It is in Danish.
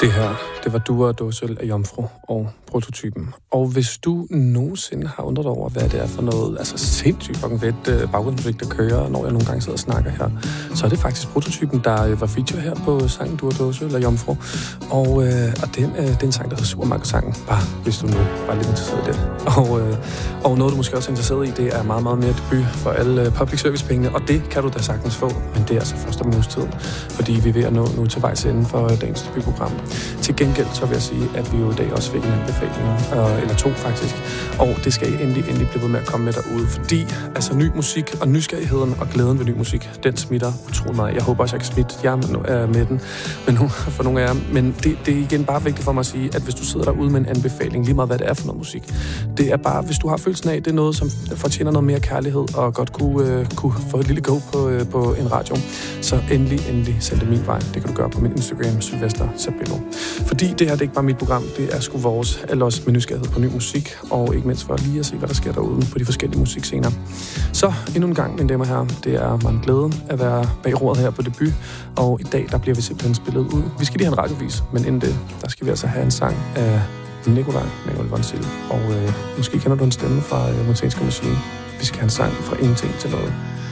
Det her, det var Duer og Dåsøl af Jomfru og Prototypen. Og hvis du nogensinde har undret over, hvad det er for noget, altså sindssygt fucking fedt baggrundsmusik, der kører, når jeg nogle gange sidder og snakker her, så er det faktisk Prototypen, der var feature her på sangen Duer og Dåsøl af Jomfru. Og det er en sang, der hedder Supermarkedsangen, bare hvis du nu var lidt interesseret i det. Og noget, du måske også er interesseret i, det er meget, meget mere debut for alle public service-pengene, og det kan du da sagtens få, men det er altså først om en uges tid, fordi vi er ved at nå nu til vejs ende for dagens debutprogram. Til gengæld så vil jeg sige, at vi jo i dag også fik en anbefaling, eller to faktisk, og det skal I endelig blive ved med at komme med derude, fordi altså ny musik og nysgerrigheden og glæden ved ny musik, den smitter utrolig meget. Jeg håber også, jeg kan smitte jer med den, men nu, for nogle af jer. Men det er igen bare vigtigt for mig at sige, at hvis du sidder derude med en anbefaling, lige meget hvad det er for noget musik, det er bare, hvis du har følelsen af, det er noget, som fortjener noget mere kærlighed, og godt kunne få et lille go på en radio, så endelig send det min vej. Det kan du gøre på min Instagram, Sylvester Sabello. Fordi det her, det er ikke bare mit program, det er sgu vores, eller også med nysgerrighed på ny musik, og ikke mindst for lige at se, hvad der sker derude på de forskellige musikscener. Så endnu en gang, mine damer og herrer, det er mig en glæde at være bag roret her på debut, og i dag, der bliver vi simpelthen spillet ud. Vi skal lige have en radiovis, men inden det, der skal vi altså have en sang af Nikolaj Vonsil, og måske kender du en stemme fra Montanske Machine. Vi skal have en sang fra ingenting til noget.